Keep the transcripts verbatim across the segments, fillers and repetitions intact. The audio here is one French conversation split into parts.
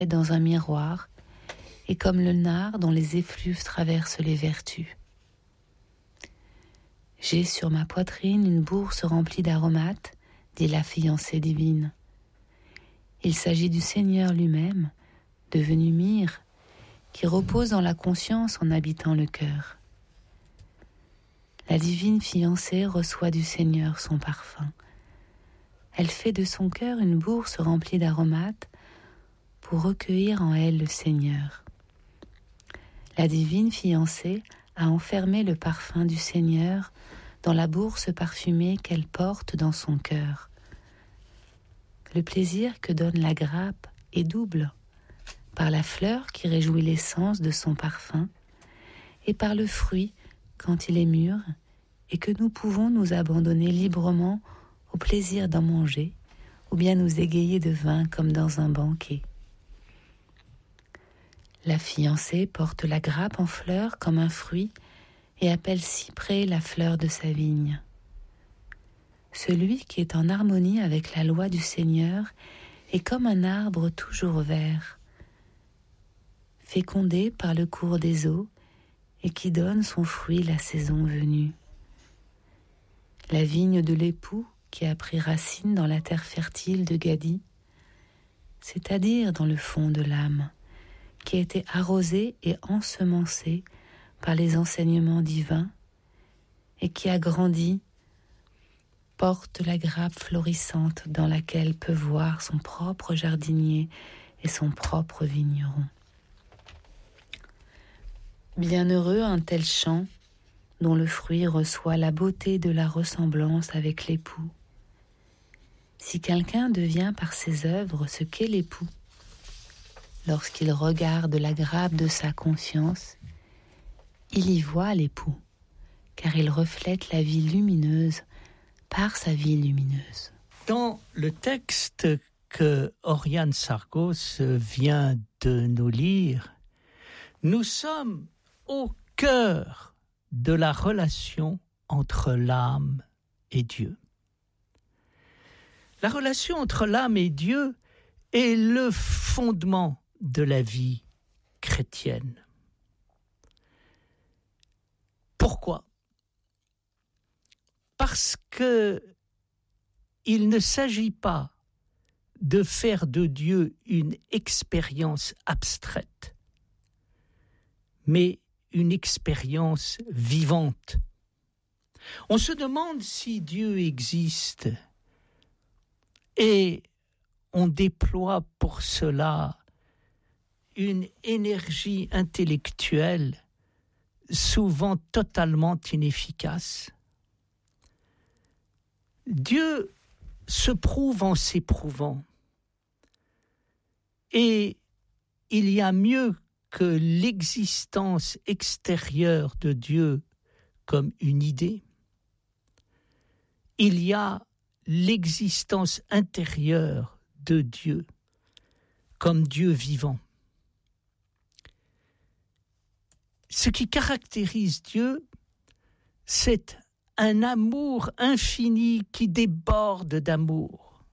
dans un miroir, et comme le nard dont les effluves traversent les vertus. J'ai sur ma poitrine une bourse remplie d'aromates, dit la fiancée divine. Il s'agit du Seigneur lui-même, devenu myrrhe, qui repose dans la conscience en habitant le cœur. La divine fiancée reçoit du Seigneur son parfum. Elle fait de son cœur une bourse remplie d'aromates pour recueillir en elle le Seigneur. La divine fiancée a enfermé le parfum du Seigneur dans la bourse parfumée qu'elle porte dans son cœur. Le plaisir que donne la grappe est double, par la fleur qui réjouit l'essence de son parfum, et par le fruit quand il est mûr, et que nous pouvons nous abandonner librement au plaisir d'en manger, ou bien nous égayer de vin comme dans un banquet. La fiancée porte la grappe en fleurs comme un fruit et appelle cyprès la fleur de sa vigne. Celui qui est en harmonie avec la loi du Seigneur est comme un arbre toujours vert, fécondé par le cours des eaux et qui donne son fruit la saison venue. La vigne de l'époux qui a pris racine dans la terre fertile de Gadi, c'est-à-dire dans le fond de l'âme, qui a été arrosée et ensemencée par les enseignements divins et qui a grandi, porte la grappe florissante dans laquelle peut voir son propre jardinier et son propre vigneron. Bienheureux un tel champ dont le fruit reçoit la beauté de la ressemblance avec l'époux. Si quelqu'un devient par ses œuvres ce qu'est l'époux, lorsqu'il regarde la grappe de sa conscience, il y voit l'époux, car il reflète la vie lumineuse par sa vie lumineuse. Dans le texte que Oriane Sargos vient de nous lire, nous sommes au cœur de la relation entre l'âme et Dieu. La relation entre l'âme et Dieu est le fondement de la vie chrétienne. Pourquoi ? Parce que il ne s'agit pas de faire de Dieu une expérience abstraite, mais une expérience vivante. On se demande si Dieu existe et on déploie pour cela une énergie intellectuelle souvent totalement inefficace. Dieu se prouve en s'éprouvant. Et il y a mieux que l'existence extérieure de Dieu comme une idée. Il y a l'existence intérieure de Dieu comme Dieu vivant. Ce qui caractérise Dieu, c'est un amour infini qui déborde d'amour.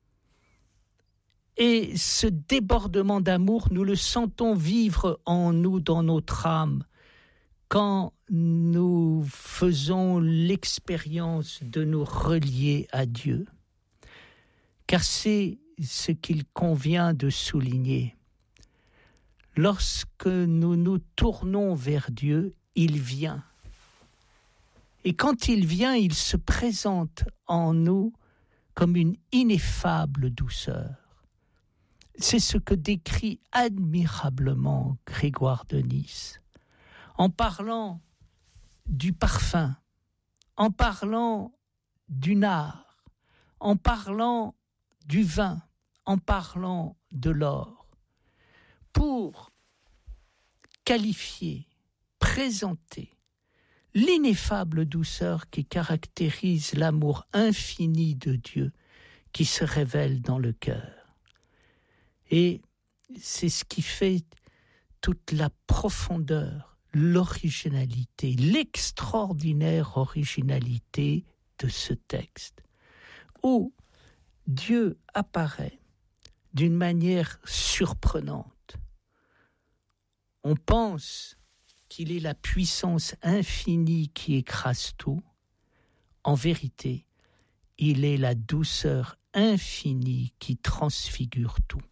Et ce débordement d'amour, nous le sentons vivre en nous, dans notre âme, quand nous faisons l'expérience de nous relier à Dieu. Car c'est ce qu'il convient de souligner. Lorsque nous nous tournons vers Dieu, il vient. Et quand il vient, il se présente en nous comme une ineffable douceur. C'est ce que décrit admirablement Grégoire de Nice, en parlant du parfum, en parlant du nard, en parlant du vin, en parlant de l'or, pour qualifier, présenter l'ineffable douceur qui caractérise l'amour infini de Dieu qui se révèle dans le cœur. Et c'est ce qui fait toute la profondeur, l'originalité, l'extraordinaire originalité de ce texte, où Dieu apparaît d'une manière surprenante. On pense qu'il est la puissance infinie qui écrase tout. En vérité, il est la douceur infinie qui transfigure tout.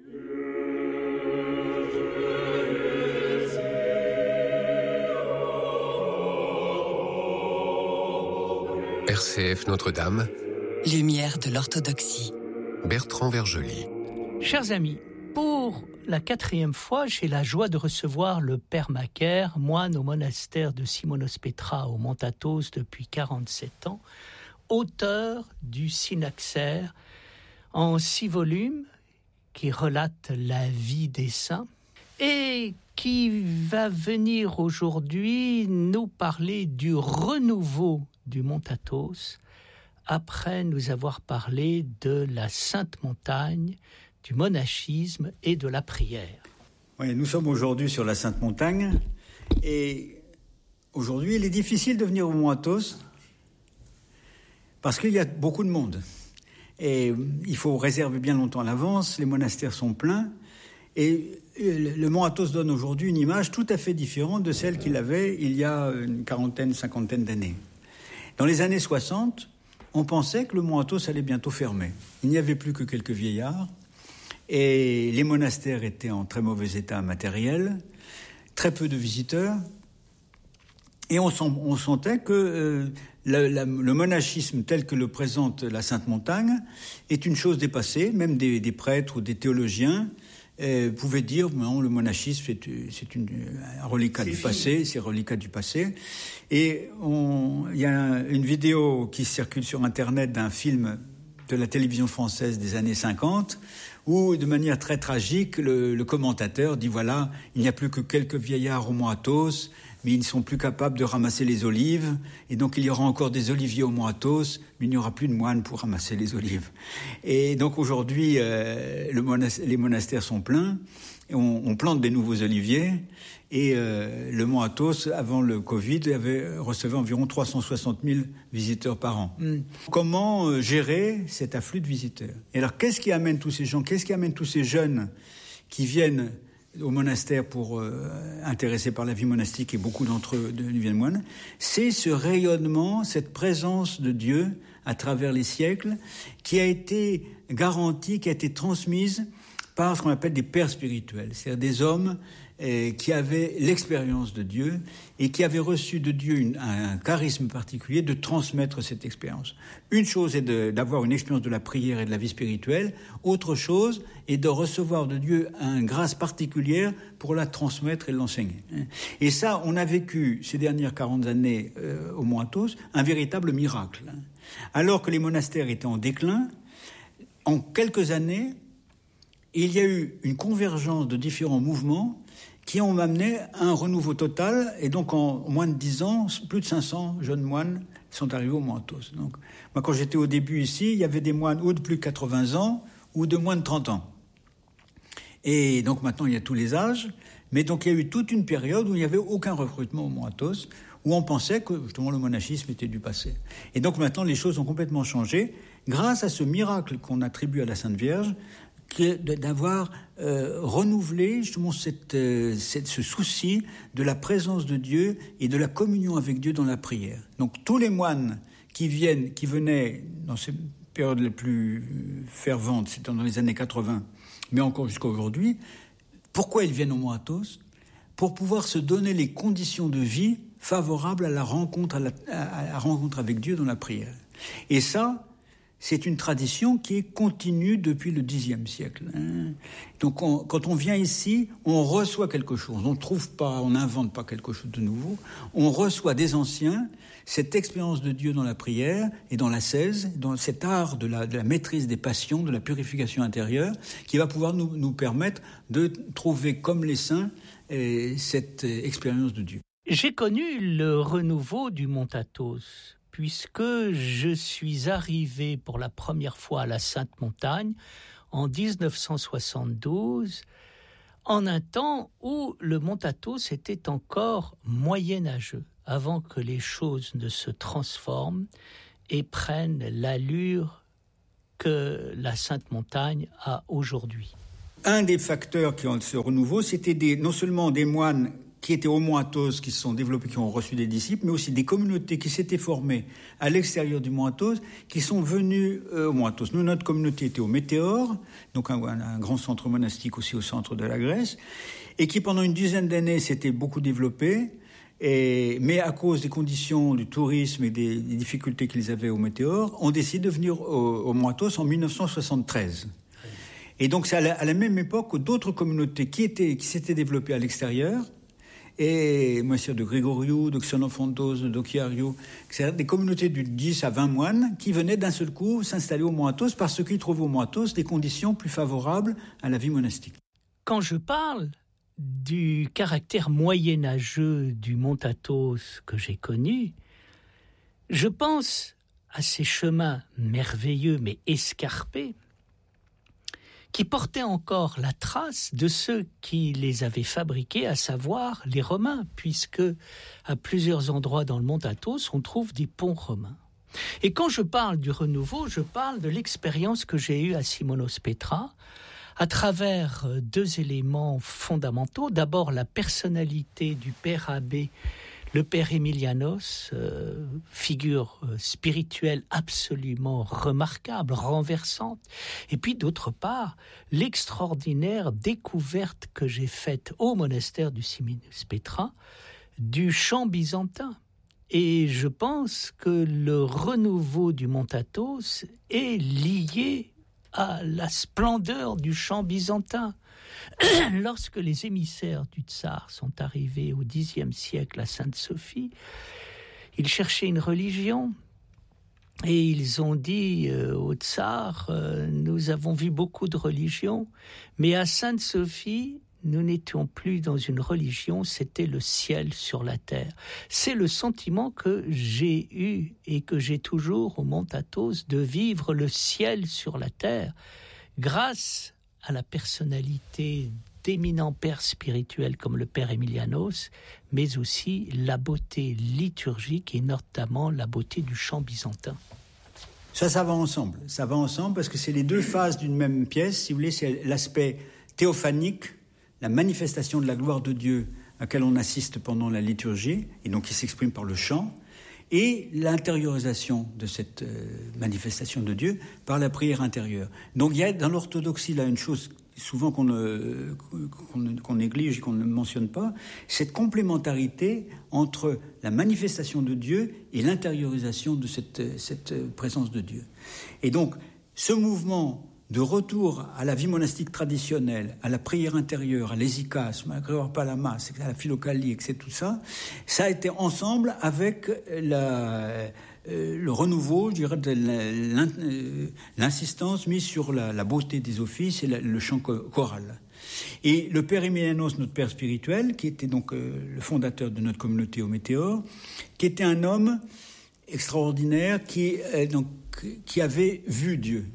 R C F Notre-Dame. Lumière de l'orthodoxie. Bertrand Vergely. Chers amis, pour la quatrième fois, j'ai la joie de recevoir le Père Macaire, moine au monastère de Simonos Petra au Mont Athos depuis quarante-sept ans, auteur du Synaxaire en six volumes qui relate la vie des saints et qui va venir aujourd'hui nous parler du renouveau du Mont Athos après nous avoir parlé de la Sainte Montagne, du monachisme et de la prière. Oui, nous sommes aujourd'hui sur la Sainte Montagne et aujourd'hui il est difficile de venir au Mont Athos parce qu'il y a beaucoup de monde et il faut réserver bien longtemps à l'avance, les monastères sont pleins et le Mont Athos donne aujourd'hui une image tout à fait différente de celle qu'il avait il y a une quarantaine, cinquantaine d'années. Dans les années soixante, on pensait que le Mont Athos allait bientôt fermer. Il n'y avait plus que quelques vieillards et les monastères étaient en très mauvais état matériel, très peu de visiteurs et on, sent, on sentait que euh, la, la, le monachisme tel que le présente la Sainte Montagne est une chose dépassée, même des, des prêtres ou des théologiens Euh, pouvait dire non, le monachisme c'est, c'est une, un reliquat c'est du fini. passé, c'est un reliquat du passé. Et il y a une vidéo qui circule sur Internet d'un film de la télévision française des années cinquante où, de manière très tragique, le, le commentateur dit voilà, il n'y a plus que quelques vieillards au Mont Athos, mais ils ne sont plus capables de ramasser les olives, et donc il y aura encore des oliviers au Mont Athos, mais il n'y aura plus de moines pour ramasser les olives. Et donc aujourd'hui, euh, le monas- les monastères sont pleins, et on, on plante des nouveaux oliviers, et euh, le Mont Athos, avant le Covid, avait recevait environ trois cent soixante mille visiteurs par an. Mm. Comment euh, gérer cet afflux de visiteurs ? Et alors, qu'est-ce qui amène tous ces gens ? Qu'est-ce qui amène tous ces jeunes qui viennent au monastère pour euh, intéressés par la vie monastique, et beaucoup d'entre eux deviennent moines, c'est ce rayonnement, cette présence de Dieu à travers les siècles, qui a été garantie, qui a été transmise par ce qu'on appelle des pères spirituels, c'est-à-dire des hommes euh, qui avaient l'expérience de Dieu et qui avaient reçu de Dieu une, un charisme particulier de transmettre cette expérience. Une chose est de, d'avoir une expérience de la prière et de la vie spirituelle, autre chose est de recevoir de Dieu une grâce particulière pour la transmettre et l'enseigner. Et ça, on a vécu ces dernières quarante années euh, au Mont Athos un véritable miracle. Alors que les monastères étaient en déclin, en quelques années, il y a eu une convergence de différents mouvements qui ont amené à un renouveau total. Et donc, en moins de dix ans, plus de cinq cents jeunes moines sont arrivés au Mont Athos. Donc, moi, quand j'étais au début ici, il y avait des moines ou de plus de quatre-vingts ans ou de moins de trente ans. Et donc, maintenant, il y a tous les âges. Mais donc, il y a eu toute une période où il n'y avait aucun recrutement au Mont Athos, où on pensait que, justement, le monachisme était du passé. Et donc, maintenant, les choses ont complètement changé grâce à ce miracle qu'on attribue à la Sainte Vierge, qui est d'avoir euh, renouvelé justement cette, euh, cette, ce souci de la présence de Dieu et de la communion avec Dieu dans la prière. Donc tous les moines qui viennent, qui venaient dans ces périodes les plus ferventes, c'était dans les années quatre-vingts, mais encore jusqu'à aujourd'hui, pourquoi ils viennent au Mont Athos ? Pour pouvoir se donner les conditions de vie favorables à la rencontre, à la, à la rencontre avec Dieu dans la prière. Et ça, c'est une tradition qui est continue depuis le dixième siècle. Donc, on, quand on vient ici, on reçoit quelque chose. On ne trouve pas, on n'invente pas quelque chose de nouveau. On reçoit des anciens cette expérience de Dieu dans la prière et dans l'ascèse, dans cet art de la, de la maîtrise des passions, de la purification intérieure, qui va pouvoir nous, nous permettre de trouver, comme les saints, eh, cette eh, expérience de Dieu. J'ai connu le renouveau du Mont Athos, puisque je suis arrivé pour la première fois à la Sainte Montagne en dix-neuf cent soixante-douze, en un temps où le Mont Athos était encore moyenâgeux, avant que les choses ne se transforment et prennent l'allure que la Sainte Montagne a aujourd'hui. Un des facteurs qui ont ce renouveau, c'était des, non seulement des moines qui étaient homo-athos, qui se sont développés, qui ont reçu des disciples, mais aussi des communautés qui s'étaient formées à l'extérieur du Mont Athos, qui sont venues euh, au Mont Athos. Nous, notre communauté était au Météore, donc un, un grand centre monastique aussi au centre de la Grèce, et qui pendant une dizaine d'années s'était beaucoup développée, et, mais à cause des conditions du tourisme et des, des difficultés qu'ils avaient au Météore, ont décidé de venir au, au Mont Athos en dix-neuf cent soixante-treize. Et donc c'est à la, à la même époque que d'autres communautés qui, étaient, qui s'étaient développées à l'extérieur, et Monsieur de Grégoriou, de Xenophontos, de Dokiariou, c'est-à-dire des communautés de dix à vingt moines qui venaient d'un seul coup s'installer au Mont Athos parce qu'ils trouvaient au Mont Athos des conditions plus favorables à la vie monastique. Quand je parle du caractère moyenâgeux du Mont Athos que j'ai connu, je pense à ces chemins merveilleux mais escarpés qui portaient encore la trace de ceux qui les avaient fabriqués, à savoir les Romains, puisque à plusieurs endroits dans le Mont Athos, on trouve des ponts romains. Et quand je parle du renouveau, je parle de l'expérience que j'ai eue à Simonos Petra, à travers deux éléments fondamentaux. D'abord, la personnalité du père abbé, le père Emilianos, euh, figure euh, spirituelle absolument remarquable, renversante. Et puis d'autre part, l'extraordinaire découverte que j'ai faite au monastère du Simonos Petra du chant byzantin. Et je pense que le renouveau du Mont Athos est lié à la splendeur du chant byzantin. Lorsque les émissaires du tsar sont arrivés au dixième siècle à Sainte-Sophie, ils cherchaient une religion et ils ont dit euh, au tsar euh, « Nous avons vu beaucoup de religions, mais à Sainte-Sophie, nous n'étions plus dans une religion, c'était le ciel sur la terre. » C'est le sentiment que j'ai eu et que j'ai toujours au Mont Athos, de vivre le ciel sur la terre, grâce à la personnalité d'éminents pères spirituels comme le père Emilianos, mais aussi la beauté liturgique et notamment la beauté du chant byzantin. Ça, ça va ensemble. Ça va ensemble parce que c'est les deux phases d'une même pièce. Si vous voulez, c'est l'aspect théophanique, la manifestation de la gloire de Dieu à laquelle on assiste pendant la liturgie, et donc qui s'exprime par le chant, et l'intériorisation de cette euh, manifestation de Dieu par la prière intérieure. Donc il y a dans l'orthodoxie là une chose souvent qu'on, ne, qu'on, qu'on néglige et qu'on ne mentionne pas, cette complémentarité entre la manifestation de Dieu et l'intériorisation de cette, cette présence de Dieu. Et donc ce mouvement de retour à la vie monastique traditionnelle, à la prière intérieure, à l'hésychasme, à la palama, à la philocalie, et cetera, tout ça, ça a été ensemble avec la, euh, le renouveau, je dirais, de l'insistance mise sur la, la beauté des offices et la, le chant choral. Et le père Emilianos, notre père spirituel, qui était donc euh, le fondateur de notre communauté au Météore, qui était un homme extraordinaire qui, euh, donc, qui avait vu Dieu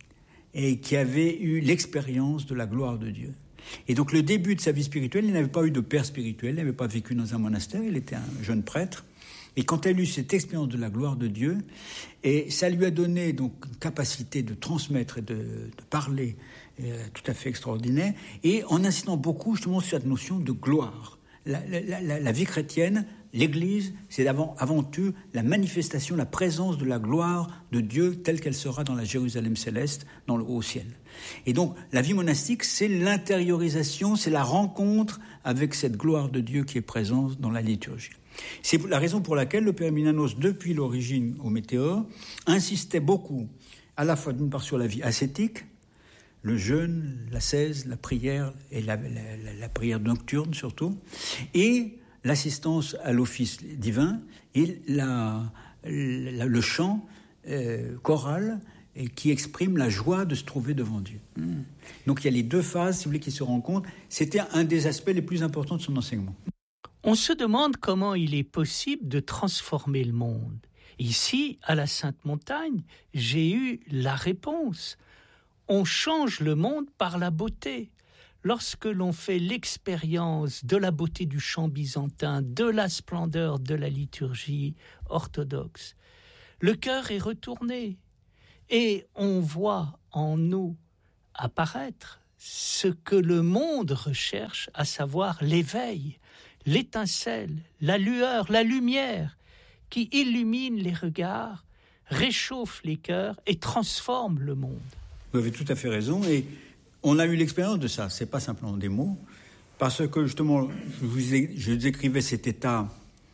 et qui avait eu l'expérience de la gloire de Dieu. Et donc le début de sa vie spirituelle, il n'avait pas eu de père spirituel, il n'avait pas vécu dans un monastère, il était un jeune prêtre. Et quand elle a eu cette expérience de la gloire de Dieu, et ça lui a donné donc une capacité de transmettre et de, de parler euh, tout à fait extraordinaire, et en insistant beaucoup justement sur cette notion de gloire. La, la, la, la vie chrétienne, l'Église, c'est avant, avant tout la manifestation, la présence de la gloire de Dieu telle qu'elle sera dans la Jérusalem céleste, dans le haut ciel. Et donc, la vie monastique, c'est l'intériorisation, c'est la rencontre avec cette gloire de Dieu qui est présente dans la liturgie. C'est la raison pour laquelle le père Emilianos, depuis l'origine au Météore, insistait beaucoup, à la fois d'une part sur la vie ascétique, le jeûne, l'ascèse, la prière, et la, la, la, la prière nocturne surtout, et l'assistance à l'office divin, et la, la, le chant euh, choral et qui exprime la joie de se trouver devant Dieu. Mmh. Donc il y a les deux phases, si vous voulez, qui se rencontrent. C'était un des aspects les plus importants de son enseignement. On se demande comment il est possible de transformer le monde. Ici, à la Sainte Montagne, j'ai eu la réponse. On change le monde par la beauté. Lorsque l'on fait l'expérience de la beauté du chant byzantin, de la splendeur de la liturgie orthodoxe, le cœur est retourné. Et on voit en nous apparaître ce que le monde recherche, à savoir l'éveil, l'étincelle, la lueur, la lumière qui illumine les regards, réchauffe les cœurs et transforme le monde. Vous avez tout à fait raison, et on a eu l'expérience de ça, c'est pas simplement des mots, parce que justement, je vous, ai, je vous écrivais cet état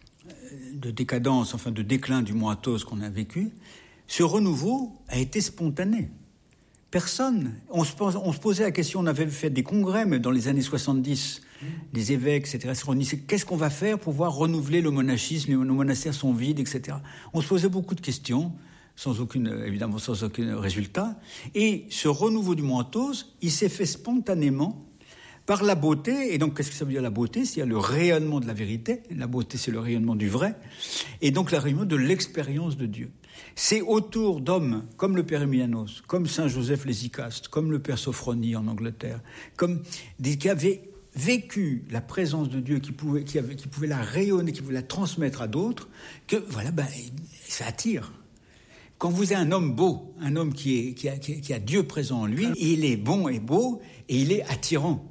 de décadence, enfin de déclin du mont Athos qu'on a vécu. Ce renouveau a été spontané. Personne, on se, on se posait la question, on avait fait des congrès, mais dans les années soixante-dix, les évêques, et cetera, on disait, qu'est-ce qu'on va faire pour pouvoir renouveler le monachisme, nos monastères sont vides, et cetera. On se posait beaucoup de questions, sans aucune, évidemment sans aucun résultat. Et ce renouveau du mont Athos, il s'est fait spontanément par la beauté. Et donc, qu'est-ce que ça veut dire la beauté? C'est le rayonnement de la vérité. La beauté, c'est le rayonnement du vrai. Et donc, le rayonnement de l'expérience de Dieu. C'est autour d'hommes comme le Père Emilianos, comme Saint Joseph l'Hésychaste, comme le Père Sophronie en Angleterre, comme des qui avaient vécu la présence de Dieu, qui pouvait, qui avait, qui pouvait la rayonner, qui pouvait la transmettre à d'autres, que voilà, ben, ça attire. Quand vous avez un homme beau, un homme qui, est, qui, a, qui a Dieu présent en lui, il est bon et beau, et il est attirant.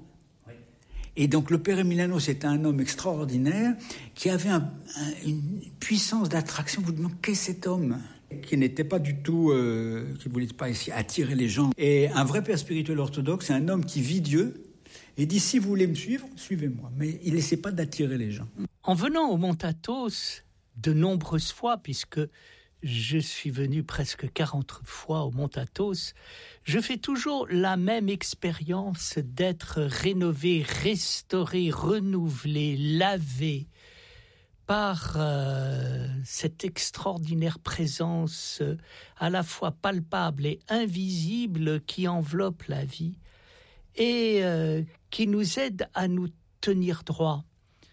Et donc le Père Emiliano, c'était un homme extraordinaire, qui avait un, un, une puissance d'attraction. Vous demandez, qu'est-ce que cet homme ? Qui n'était pas du tout, euh, qui ne voulait pas essayer attirer les gens. Et un vrai père spirituel orthodoxe, c'est un homme qui vit Dieu, et dit, si vous voulez me suivre, suivez-moi. Mais il n'essaie pas d'attirer les gens. En venant au mont Athos, de nombreuses fois, puisque je suis venu presque quarante fois au mont Athos, je fais toujours la même expérience d'être rénové, restauré, renouvelé, lavé par euh, cette extraordinaire présence euh, à la fois palpable et invisible qui enveloppe la vie et euh, qui nous aide à nous tenir droit.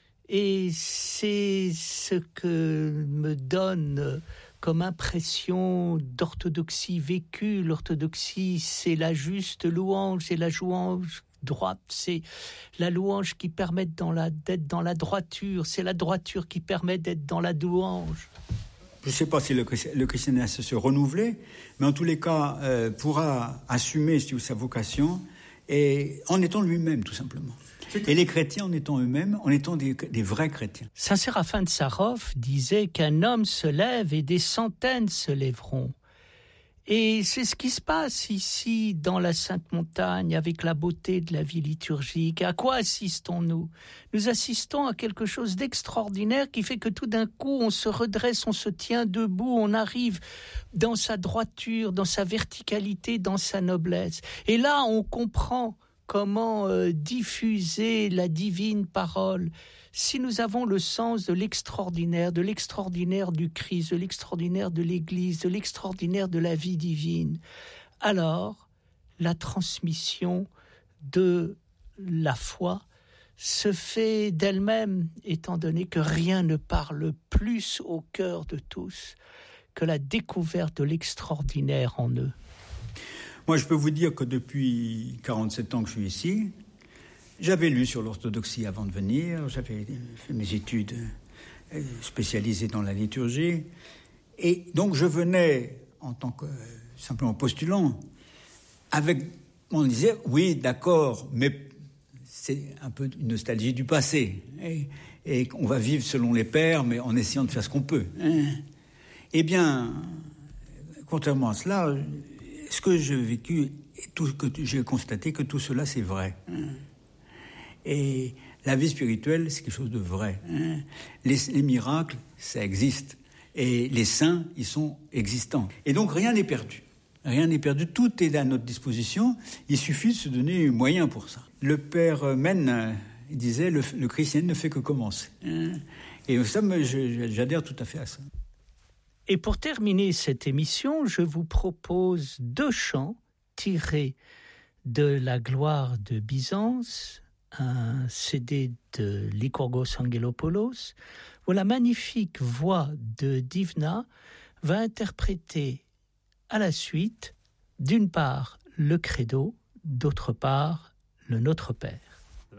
Et c'est ce que me donne comme impression d'orthodoxie vécue. L'orthodoxie, c'est la juste louange, c'est la louange droite, c'est la louange qui permet dans la, d'être dans la droiture, c'est la droiture qui permet d'être dans la louange. Je ne sais pas si le, le christianisme se renouveler, mais en tous les cas, euh, pourra assumer sa vocation et en étant lui-même, tout simplement. Et les chrétiens en étant eux-mêmes, en étant des, des vrais chrétiens. Saint Séraphin de Sarov disait qu'un homme se lève et des centaines se lèveront. Et c'est ce qui se passe ici dans la Sainte Montagne avec la beauté de la vie liturgique. À quoi assistons-nous ? Nous assistons à quelque chose d'extraordinaire qui fait que tout d'un coup on se redresse, on se tient debout, on arrive dans sa droiture, dans sa verticalité, dans sa noblesse. Et là on comprend comment euh, diffuser la divine parole. Si nous avons le sens de l'extraordinaire, de l'extraordinaire du Christ, de l'extraordinaire de l'Église, de l'extraordinaire de la vie divine, alors la transmission de la foi se fait d'elle-même, étant donné que rien ne parle plus au cœur de tous que la découverte de l'extraordinaire en eux. Moi, je peux vous dire que depuis quarante-sept ans que je suis ici, j'avais lu sur l'orthodoxie avant de venir, j'avais fait mes études spécialisées dans la liturgie, et donc je venais en tant que simplement postulant, avec, on disait, oui, d'accord, mais c'est un peu une nostalgie du passé, et, et on va vivre selon les pères, mais en essayant de faire ce qu'on peut. Hein. Eh bien, contrairement à cela, ce que j'ai vécu, tout, que j'ai constaté que tout cela, c'est vrai. Hein. Et la vie spirituelle, c'est quelque chose de vrai. Hein. Les, les miracles, ça existe. Et les saints, ils sont existants. Et donc, rien n'est perdu. Rien n'est perdu. Tout est à notre disposition. Il suffit de se donner un moyen pour ça. Le père Men, il disait, le, le christianisme ne fait que commencer. Hein. Et ça, j'adhère tout à fait à ça. Et pour terminer cette émission, je vous propose deux chants tirés de la gloire de Byzance, un C D de Lycurgos Angelopoulos, où la magnifique voix de Divna va interpréter à la suite, d'une part, le Credo, d'autre part, le Notre Père.